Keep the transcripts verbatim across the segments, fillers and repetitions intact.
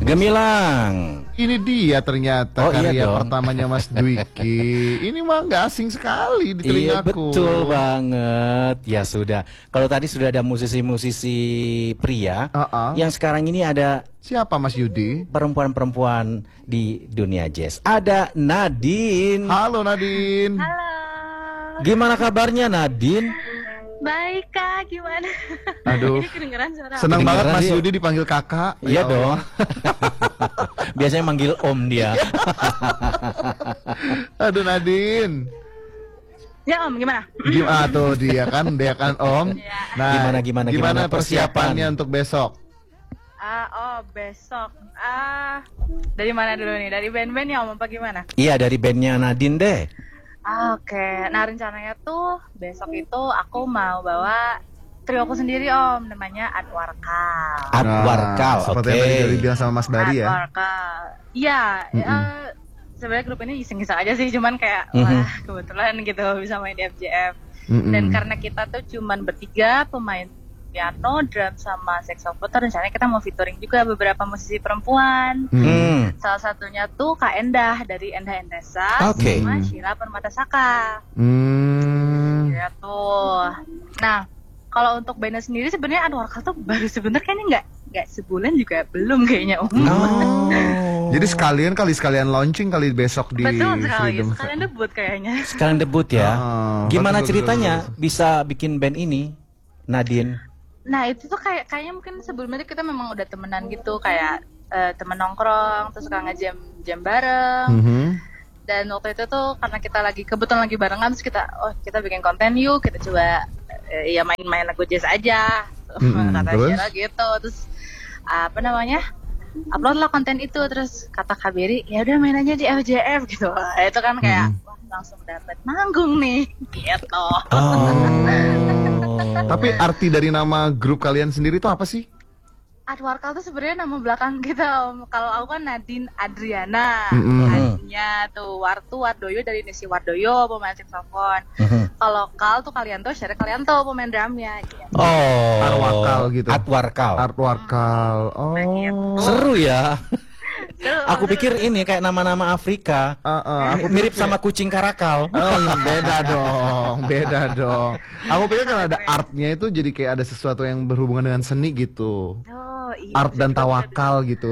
Gemilang. Ini dia ternyata Oh, iya karya dong. pertamanya Mas Dwiki. Ini mah nggak asing sekali di Iya telingaku. betul banget. Ya sudah. Kalau tadi sudah ada musisi-musisi pria, Uh-uh. yang sekarang ini ada Siapa Mas Yudi? perempuan-perempuan di dunia jazz. Ada Nadine. Halo Nadine. Halo. Gimana kabarnya Nadine? Baik Kak, gimana? Aduh. Ini kedengeran suara. Senang banget Kedengeran Mas dia. Yudi dipanggil kakak. Iya Ya dong. Allah. Biasanya manggil Om dia. Aduh Nadine. Ya Om, gimana? Gimana tuh dia kan, dia kan Om. Iya. Nah, Gimana, gimana, gimana persiapannya persiapan? untuk besok? Ah, oh besok. Ah, dari mana dulu nih? Dari band-band ya Om apa gimana? Iya dari bandnya Nadine deh. Ah, Oke, nah rencananya tuh besok itu aku mau bawa trio aku sendiri Om, namanya Adwarkal. Art Warkal, oke. Seperti yang tadi Jody bilang sama Mas Bari ya. Adwarkal. Iya, Mm-mm. eh, sebenarnya grup ini iseng-iseng aja sih, cuman kayak Mhm. wah kebetulan gitu bisa main di F J M. Mm-mm. Dan karena kita tuh cuman bertiga, pemain piano, drum, sama saxophone, rencananya kita mau featuring juga beberapa musisi perempuan. Hmm. Hmm. Salah satunya tuh Kak Endah dari Endah Endesa, Oke. sama Hmm. Sheila Permatasaka. Hmm. Gitu. Nah, kalau untuk bandnya sendiri sebenarnya Adwarkal tuh baru sebenarnya kayaknya nggak nggak sebulan juga belum kayaknya Om. Oh. Jadi sekalian kali sekalian launching kali besok di Betul sekali, Freedom. sekalian debut kayaknya. Sekarang debut ya. Ah, Gimana betul, betul, ceritanya betul, bisa bikin band ini, Nadine? Nah itu tuh kayak kayaknya mungkin sebelumnya tuh kita memang udah temenan gitu, kayak eh, temen nongkrong, terus suka ngejam jam bareng. Mhm. Dan waktu itu tuh karena kita lagi kebetulan lagi barengan, terus kita oh kita bikin konten yuk, kita coba eh, ya main-main lagu jazz aja, Mm-mm, kata terus? Sheila gitu. Terus apa namanya, upload lah konten itu, terus kata Kak Beri ya udah main aja di F J F gitu. Nah, itu kan kayak Mm. wah langsung dapet manggung nih gitu. Oh. Tapi arti dari nama grup kalian sendiri itu apa sih? Adwarkal tuh sebenarnya nama belakang kita Om. Kalau aku kan Nadine Adriana, Mm-mm. adiknya tuh Wartu Wardoyo dari Nisi Wardoyo pemain saxophone. Mhm. Kalau Kal tuh kalian tuh, Syarif kalian tuh pemain drumnya. Gitu. Oh. Arwakal gitu. Art Warkal. Art Warkal. Oh. Seru ya. Seru, Aku seru. pikir ini kayak nama-nama Afrika. Ah, ah, aku Mirip pikir sama kucing karakal. Oh, beda dong, beda dong. Aku pikir kalau ada artnya itu jadi kayak ada sesuatu yang berhubungan dengan seni gitu. Oh, iya, Art bisa dan juga, tawakal gitu.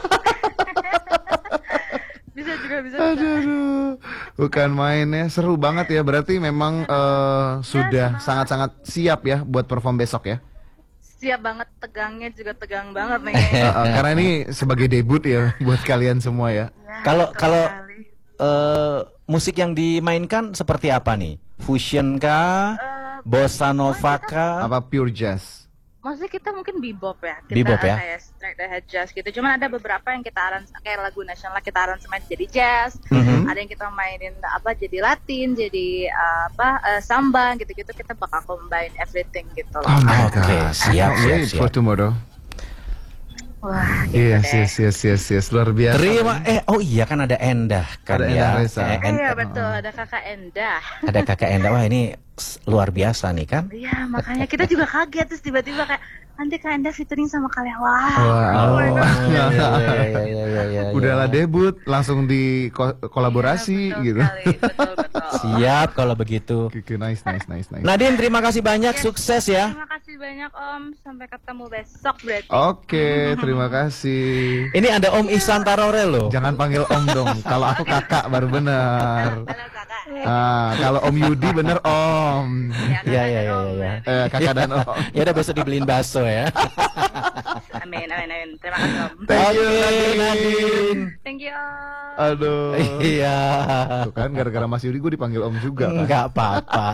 Bisa juga, bisa Aduh, juga. aduh. Bukan main ya, seru banget ya. Berarti memang eh, sudah sangat-sangat siap ya buat perform besok ya. Siap banget, tegangnya juga tegang banget nih. Eh, eh, karena ini sebagai debut ya buat kalian semua ya. Ya, Kalau betul kalau sekali. eh, musik yang dimainkan seperti apa nih? Fusion kah? Eh, Bossa nova kah? Apa pure jazz? Maksudnya kita mungkin bebop ya, kita Bebop ya? kayak straight ahead jazz gitu. Cuman ada beberapa yang kita arans kayak lagu nasional kita aransemen jadi jazz. Mhm. Ada yang kita mainin apa jadi Latin, jadi uh, apa uh, samba gitu-gitu. Kita bakal combine everything gitu loh. Oh my Oke, god. siap, I can't siap, wait siap. for tomorrow. Wah, gitu Yes, deh. yes, yes, yes, yes. Luar biasa. Terima eh oh iya kan ada Endah kan Ada ya. Endah Reza. Eh, En- Iya betul, ada kakak Endah. ada kakak Endah. Wah ini s- luar biasa nih kan. Iya, makanya kita juga kaget terus tiba-tiba kayak nanti kak Endah featuring sama kalian. Wah. Wow. Oh my God. iya, iya, iya, iya, iya, iya. Udahlah debut, langsung di ko- kolaborasi Iya, betul gitu. sekali, betul, betul. Siap kalau begitu. Oke, nice, nice, nice, nice. Nadine terima kasih banyak, Yes. sukses ya. Terima kasih banyak Om, sampai ketemu besok berarti. Oke, terima kasih. Ini ada Om Ihsan Tarore loh. Jangan panggil Om dong. Kalau aku kakak baru benar. Halo kakak. Ah, kalau Om Yudi bener Om. Iya, iya, iya, iya. Eh, kakak dan Om. Ya udah besok dibeliin bakso ya. Amin, amin, amin. Terima kasih Om. Thank you, Oke, Nadine. Nadine. Thank you Om. Aduh. Iya. Tuh kan gara-gara Mas Yudi gue dipanggil Om juga kan. Enggak apa-apa.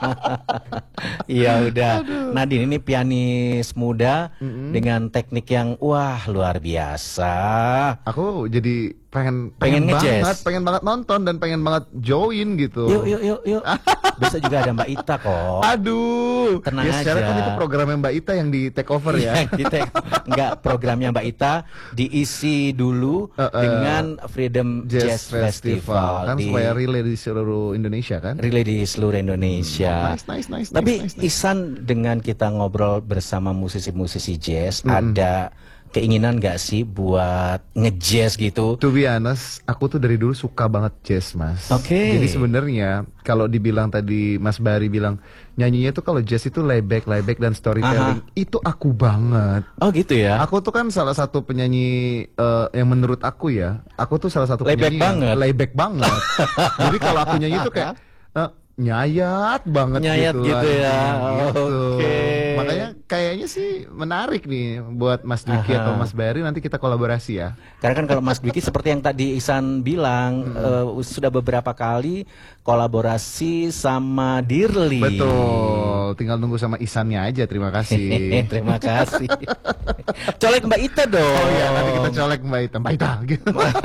Iya udah. Nadine ini pianis muda Mm-mm. dengan teknik yang wah luar biasa. Aku jadi pengen Pengen pengen, nge-jazz. banget, pengen banget nonton dan pengen banget join gitu. Yuk yuk yuk yuk. Besok juga ada Mbak Ita kok. Aduh. Tenang ya, secara aja. kan itu programnya Mbak Ita yang di take over ya. Yang di take- enggak, programnya Mbak Ita diisi dulu Uh, uh, dengan Freedom Jazz, Jazz Festival, Festival kan di supaya relay di seluruh Indonesia kan. relay di seluruh Indonesia. Nice, nice, nice, Tapi nice, nice, nice. Ihsan dengan kita ngobrol bersama musisi-musisi jazz, Mm-mm. ada keinginan nggak sih buat nge-jazz gitu? To be honest, aku tuh dari dulu suka banget jazz, Mas. Oke. Jadi sebenarnya kalau dibilang tadi Mas Bari bilang nyanyinya tuh kalau jazz itu layback, layback dan storytelling, Aha. itu aku banget. Oh gitu ya? Aku tuh kan salah satu penyanyi eh, yang menurut aku ya, aku tuh salah satu Layback penyanyi yang banget. layback banget. Jadi kalau aku nyanyi tuh kayak eh, nyayat banget Nyayat gitu, gitu lah, ya. gitu. Oke. Makanya kayaknya sih menarik nih buat Mas Dwiki Aha. atau Mas Bari nanti kita kolaborasi ya. Karena kan kalau Mas Dwiki seperti yang tadi Ihsan bilang eh, sudah beberapa kali kolaborasi sama Dirli. Betul, tinggal nunggu sama Isannya aja. Terima kasih. Terima kasih. Colek Mbak Ita dong. Oh iya, nanti kita colek Mbak Ita, Mbak Ita gitu.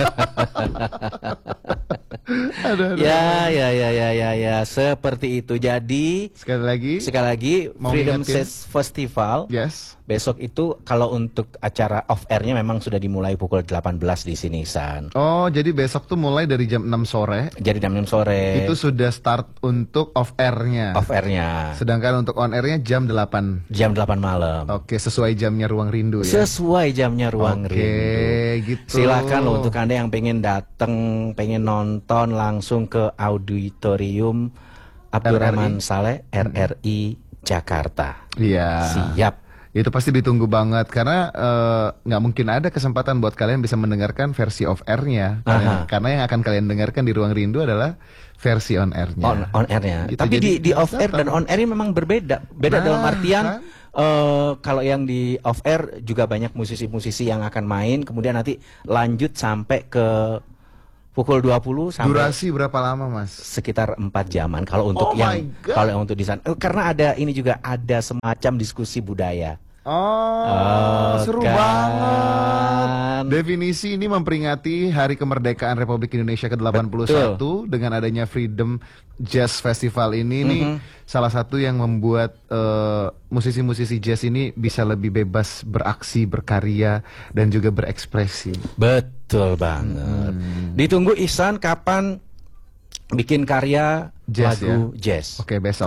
Aduh, aduh. Ya, ya, ya, ya, ya, ya, seperti itu. Jadi Sekali lagi, sekali lagi Mau Freedom ngingetin? Jazz Festival yes. besok itu kalau untuk acara off airnya memang sudah dimulai pukul delapan belas di sini, San. Oh, jadi besok tuh mulai dari jam enam sore. Jadi jam enam sore Itu sudah start untuk off airnya. off airnya. Sedangkan untuk on airnya jam delapan. Jam delapan malam. Oke, sesuai jamnya Ruang Rindu ya. Sesuai jamnya Ruang Oke, Rindu. gitu. Silakan loh untuk Anda yang pengen datang, pengen nonton langsung ke auditorium Abdurrahman Saleh R R I Jakarta. Iya. Siap. Itu pasti ditunggu banget karena eh, nggak mungkin ada kesempatan buat kalian bisa mendengarkan versi off airnya. Karena, Aha. karena yang akan kalian dengarkan di Ruang Rindu adalah versi on airnya. On, on airnya. Gitu, Tapi jadi di, di off air dan datang. on air ini memang berbeda. Beda Nah, dalam artian kan? eh, kalau yang di off air juga banyak musisi-musisi yang akan main, kemudian nanti lanjut sampai ke pukul dua puluh sampai Durasi berapa lama, Mas? sekitar empat jaman. Kalau Oh untuk yang my God. kalau yang untuk di sana, Eh, karena ada ini juga ada semacam diskusi budaya. Oh, Oh, seru kan. banget. Definisi ini memperingati Hari Kemerdekaan Republik Indonesia ke delapan puluh satu dengan adanya Freedom Jazz Festival ini nih salah satu yang membuat eh, musisi-musisi jazz ini bisa lebih bebas beraksi, berkarya dan juga berekspresi. Betul banget. Ditunggu Ihsan kapan bikin karya Jazz lagu ya? jazz. Oke, besok.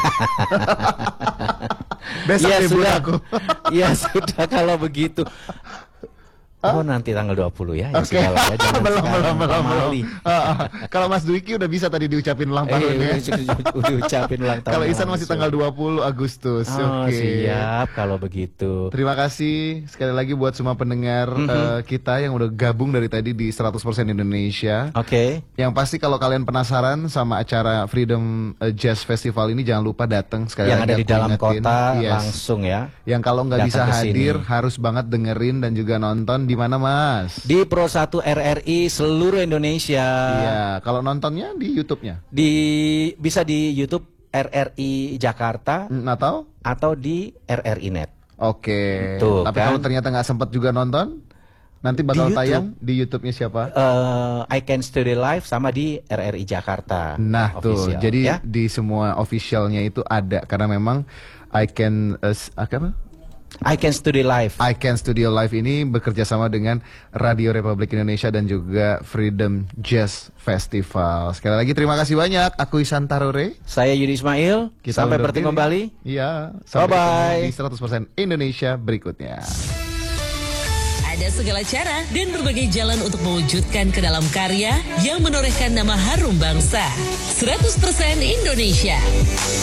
Besok Ya deh buat sudah. aku. Ya sudah kalau begitu. Oh nanti tanggal dua puluh ya. Ya Oke. sudah lah ya, jangan belum, sekarang, belum, belum, pamali. belum. Ah, ah. Kalau Mas Dwiki udah bisa tadi diucapin ulang Eh, tahunnya. udah, udah ucapin ulang tahun. Kalau Ihsan masih langsung. tanggal dua puluh Agustus. Oh Oke. siap kalau begitu. Terima kasih sekali lagi buat semua pendengar Mhm. eh, kita yang udah gabung dari tadi di seratus persen Indonesia. Oke. Yang pasti kalau kalian penasaran sama acara Freedom eh, Jazz Festival ini jangan lupa datang sekali Yang lagi ada di aku dalam ingetin. kota Yes. langsung ya. Yang kalau nggak Datang bisa ke sini. hadir harus banget dengerin dan juga nonton di mana, Mas? Di Pro satu R R I seluruh Indonesia. Iya, kalau nontonnya di YouTube-nya. Di bisa di YouTube R R I Jakarta Mm, Atau? atau di R R I Net. Oke. Tuh, Tapi kan. kalau ternyata nggak sempat juga nonton, nanti bakal YouTube. tayang di YouTube-nya siapa? Eh, I Can Study Live sama di R R I Jakarta. Nah tuh, Official, jadi ya. di semua officialnya itu ada karena memang I Can uh, s- apa? I Can Study Live. I Can Studio Live ini bekerja sama dengan Radio Republik Indonesia dan juga Freedom Jazz Festival. Sekali lagi terima kasih banyak. Aku Ihsan Tarore. Saya Yudi Ismail. Sampai undur bertemu diri. kembali. Iya. Sampai Bye-bye. ketemu di seratus persen Indonesia berikutnya. Ada segala cara dan berbagai jalan untuk mewujudkan ke dalam karya yang menorehkan nama harum bangsa. seratus persen Indonesia.